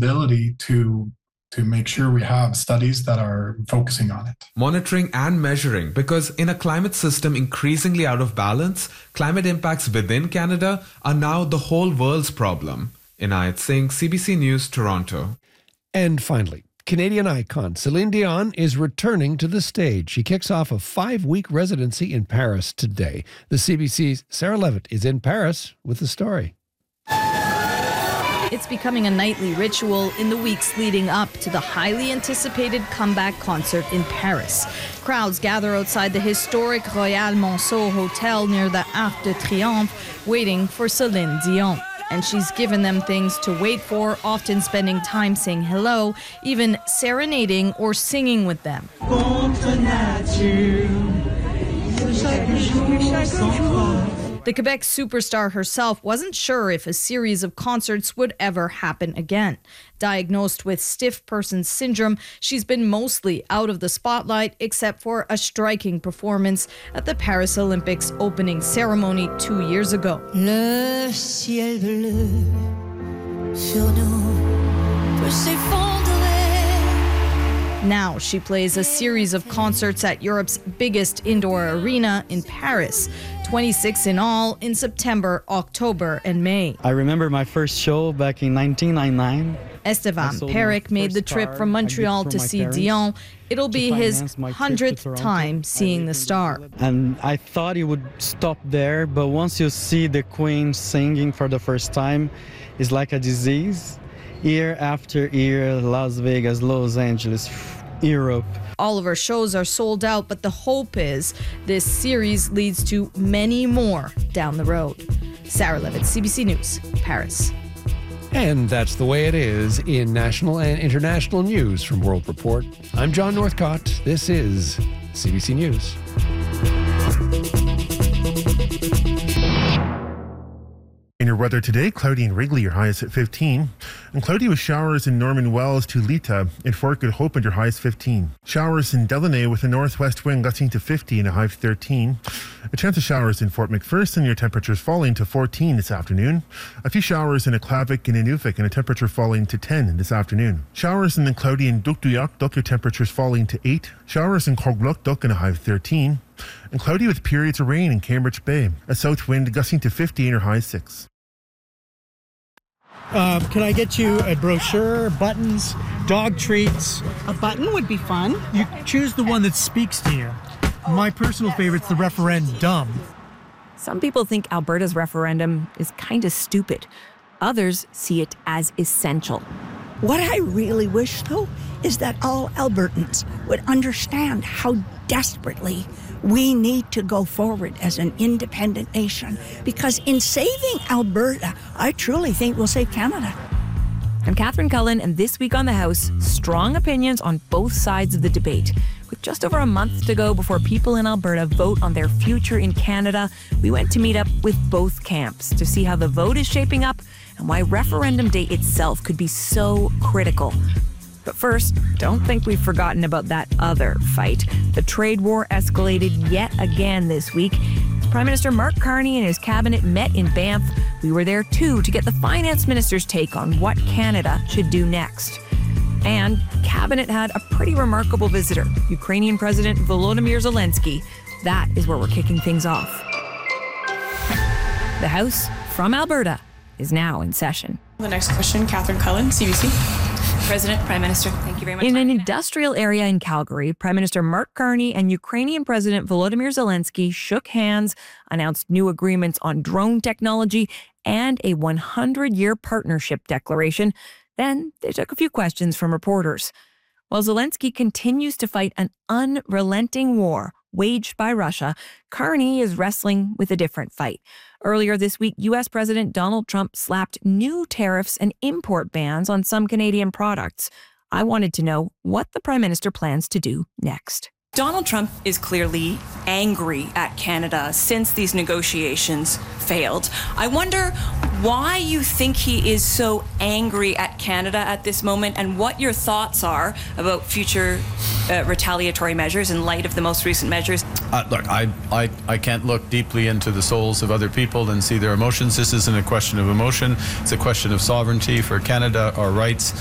responsibility to make sure we have studies that are focusing on it. Monitoring and measuring, because in a climate system increasingly out of balance, climate impacts within Canada are now the whole world's problem. Inayat Singh, CBC News, Toronto. And finally, Canadian icon Celine Dion is returning to the stage. She kicks off a 5-week residency in Paris today. The CBC's Sarah Levitt is in Paris with the story. It's becoming a nightly ritual in the weeks leading up to the highly anticipated comeback concert in Paris. Crowds gather outside the historic Royal Monceau Hotel near the Arc de Triomphe, waiting for Celine Dion. And she's given them things to wait for, often spending time saying hello, even serenading or singing with them. The Quebec superstar herself wasn't sure if a series of concerts would ever happen again. Diagnosed with stiff person syndrome, she's been mostly out of the spotlight except for a striking performance at the Paris Olympics opening ceremony 2 years ago. Le ciel bleu sur nous peut s'effondrer. Now she plays a series of concerts at Europe's biggest indoor arena in Paris, 26 in all in September, October, and May. I remember my first show back in 1999. Esteban Peric made the trip from Montreal to see Dion. It'll be his 100th time seeing the star. And I thought it would stop there, but once you see the Queen singing for the first time, it's like a disease. Year after year, Las Vegas, Los Angeles, Europe. All of our shows are sold out, but the hope is this series leads to many more down the road. Sarah Levitt, CBC News, Paris. And that's the way it is in national and international news from World Report. I'm John Northcott. This is CBC News. In your weather today, cloudy in Wrigley, your highest at 15. And cloudy with showers in Norman Wells to Lita. In Fort Good Hope, and your highest 15. Showers in Delaney with a northwest wind gusting to 50 and a high of 13. A chance of showers in Fort McPherson, your temperatures falling to 14 this afternoon. A few showers in Aklavik and Inuvik, and a temperature falling to 10 this afternoon. Showers in the cloudy in Dukduyakduk, your temperatures falling to 8. Showers in Korglukduk and a high of 13. And cloudy with periods of rain in Cambridge Bay. A south wind gusting to 50 and your high 6. Can I get you a brochure, buttons, dog treats? A button would be fun. You choose the one that speaks to you. My personal favorite's the referendum. Some people think Alberta's referendum is kind of stupid. Others see it as essential. What I really wish, though, is that all Albertans would understand how desperately we need to go forward as an independent nation. Because in saving Alberta, I truly think we'll save Canada. I'm Catherine Cullen, and this week on The House, strong opinions on both sides of the debate. With just over a month to go before people in Alberta vote on their future in Canada, we went to meet up with both camps to see how the vote is shaping up and why referendum day itself could be so critical. But first, don't think we've forgotten about that other fight. The trade war escalated yet again this week. Prime Minister Mark Carney and his cabinet met in Banff. We were there too to get the finance minister's take on what Canada should do next. And cabinet had a pretty remarkable visitor, Ukrainian President Volodymyr Zelensky. That is where we're kicking things off. The House from Alberta is now in session. The next question, Catherine Cullen, CBC. President, Prime Minister, thank you very much. In an industrial area in Calgary, Prime Minister Mark Carney and Ukrainian President Volodymyr Zelensky shook hands, announced new agreements on drone technology, and a 100-year partnership declaration. Then they took a few questions from reporters. While Zelensky continues to fight an unrelenting war waged by Russia, Carney is wrestling with a different fight. Earlier this week, U.S. President Donald Trump slapped new tariffs and import bans on some Canadian products. I wanted to know what the Prime Minister plans to do next. Donald Trump is clearly angry at Canada since these negotiations failed. I wonder why you think he is so angry at Canada at this moment and what your thoughts are about future retaliatory measures in light of the most recent measures. Look, I can't look deeply into the souls of other people and see their emotions. This isn't a question of emotion. It's a question of sovereignty for Canada, our rights.